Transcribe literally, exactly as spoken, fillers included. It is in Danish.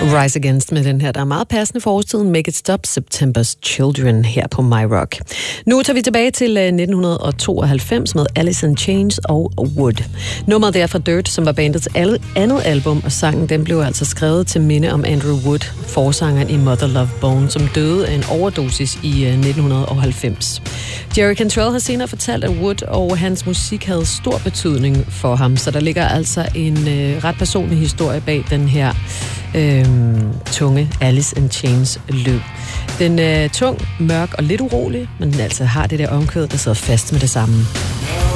Rise Against med den her, der er meget passende for årstiden. Make It Stop, September's Children her på My Rock. Nu tager vi tilbage til nitten tooghalvfems med Alice in Chains og Wood. Nummeret der fra Dirt, som var bandets andet album, og sangen den blev altså skrevet til minde om Andrew Wood, forsangeren i Mother Love Bone, som døde af en overdosis i nitten halvfems. Jerry Cantrell har senere fortalt, at Wood og hans musik havde stor betydning for ham, så der ligger altså en øh, ret personlig historie bag den her Øhm, tunge Alice in Chains lyd. Den er øh, tung, mørk og lidt urolig, men den altså har det der omkvæd, der sidder fast med det samme.